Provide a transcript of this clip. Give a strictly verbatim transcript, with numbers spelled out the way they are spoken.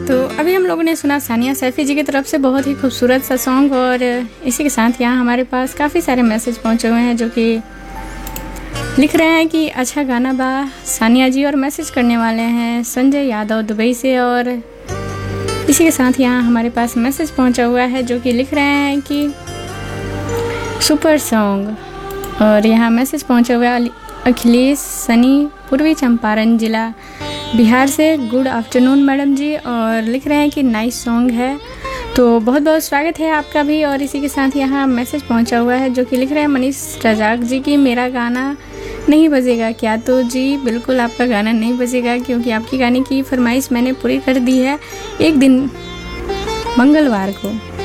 तो अभी हम लोगों ने सुना सानिया सैफी जी की तरफ से बहुत ही खूबसूरत सा सॉन्ग। और इसी के साथ यहाँ हमारे पास काफ़ी सारे मैसेज पहुँचे हुए हैं जो कि लिख रहे हैं कि अच्छा गाना बा सानिया जी। और मैसेज करने वाले हैं संजय यादव दुबई से। और इसी के साथ यहाँ हमारे पास मैसेज पहुँचा हुआ है जो कि लिख रहे हैं कि सुपर सॉन्ग। और यहाँ मैसेज पहुँचा हुआ है अखिलेश सनी पूर्वी चंपारण जिला बिहार से। गुड आफ्टरनून मैडम जी। और लिख रहे हैं कि नाइस सॉन्ग है। तो बहुत बहुत स्वागत है आपका भी। और इसी के साथ यहाँ मैसेज पहुँचा हुआ है जो कि लिख रहे हैं मनीष रजाक जी की मेरा गाना नहीं बजेगा क्या। तो जी बिल्कुल आपका गाना नहीं बजेगा क्योंकि आपकी गाने की फरमाइश मैंने पूरी कर दी है एक दिन मंगलवार को।